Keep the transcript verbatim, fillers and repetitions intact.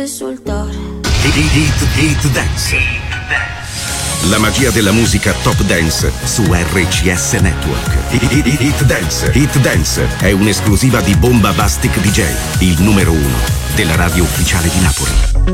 esultar. Hit, hit, hit dance. La magia della musica top dance su R C S Network. Hit, hit, hit dance. Hit dance è un'esclusiva di Bomba Bastic D J, il numero uno della radio ufficiale di Napoli.